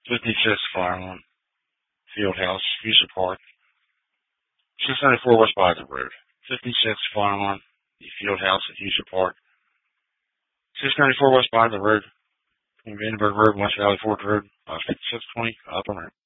56 Fireland Fieldhouse, Fuchsia Park. 694 West Bison Road. 56 Fireland Fieldhouse at Fuchsia Park. 694 West Bison Road. Vandenberg Road, West Valley Forge Road. 5620 Upper Road.